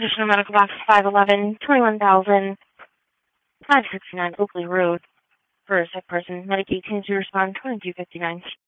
Additional medical box 511, 21,000, 569 Oakley Road. For a sick person, Medicaid teams to respond 2259.